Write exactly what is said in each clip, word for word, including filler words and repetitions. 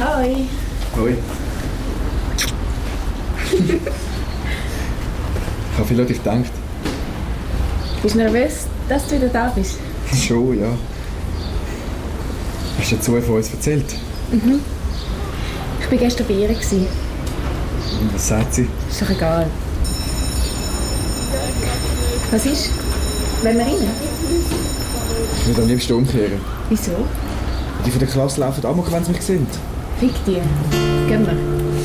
Hoi. Hoi. Ich habe viel an dich gedacht. Bist du nervös, dass du wieder da bist? Schon, ja. Hast du dir Zoe von uns erzählt? Mhm. Ich war gestern bei ihr. Und was sagt sie? Ist doch egal. Was ist? Wollen wir rein? Ich würde am liebsten umkehren. Wieso? Die von der Klasse laufen amok, wenn sie mich sehen. Fick dir. Gehen wir.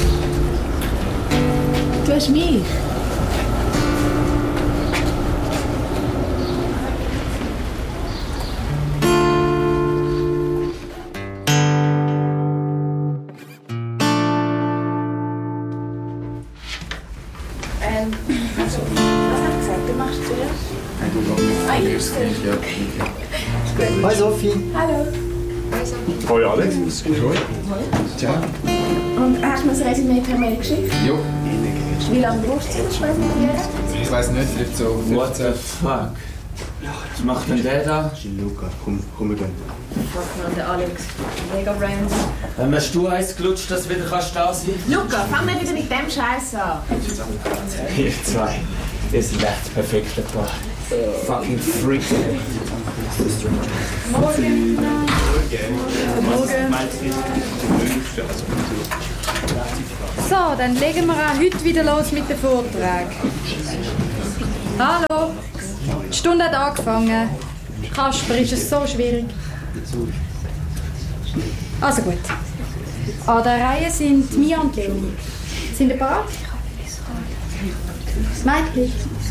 Du hast mich. Ähm, also, was hast du gesagt? Du machst zuerst? Nein, du machst zuerst. Ja, okay. Hi Sophie. Hallo. Hoi Alex. Hoi. Ciao. Und hast du mir das Resümee per Mail geschickt? Jo. Wie lange brauchst du das? Ich weiss nicht, vielleicht so What the fuck? Was macht denn der da? Luca, komm, komm wir gehen. Fuck man, der Alex. Mega random. Wenn man du eins gelutscht, dass du wieder kannst da sein? Luca, fang nicht wieder mit dem Scheiß an. Ihr zwei. Ihr seid echt perfekte Paar. Fucking Freak. Morgen. Morgen. So, dann legen wir auch heute wieder los mit dem Vortrag. Hallo, die Stunde hat angefangen. Kasper, ist es so schwierig? Also gut. An der Reihe sind Mia und Leonie. Sind ihr bereit? Mädchen.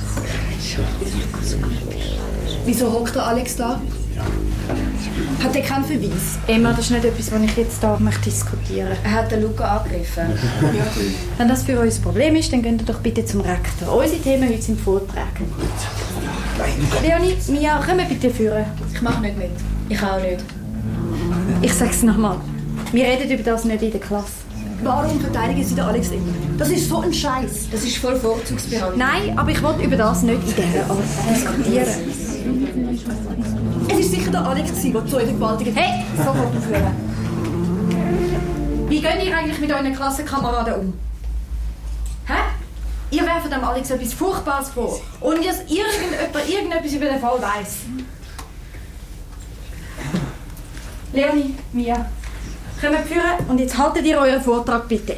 Wieso hockt der Alex da? Hat er keinen Verweis? Emma, das ist nicht etwas, was ich jetzt hier möchte diskutieren möchte. Er hat den Luca angegriffen. Ja. Wenn das für uns ein Problem ist, dann geht ihr doch bitte zum Rektor. Unsere Themen heute sind Vorträge. Leonie, Mia, komm bitte führen. Ich mache nicht mit. Ich auch nicht. Ich sag's nochmal. Wir reden über das nicht in der Klasse. Warum verteidigen Sie den Alex immer? Das ist so ein Scheiß. Das ist voll Vorzugsbehandlung. Nein, aber ich will über das nicht in dieser Art diskutieren. Es ist sicher der Alex, der zu euch gewaltigt hat. Hey, sofort aufhören. Wie geht ihr eigentlich mit euren Klassenkameraden um? Hä? Ihr werft dem Alex etwas Furchtbares vor. Und dass irgendjemand irgendetwas über den Fall weiss. Leonie, Mia, kommt führen und jetzt haltet ihr euren Vortrag bitte.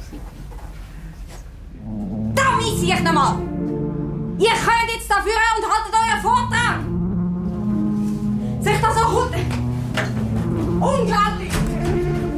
Da misse ich nochmal! Ihr könnt jetzt da führen und haltet euren Vortrag! Sich das so gut... Unglaublich!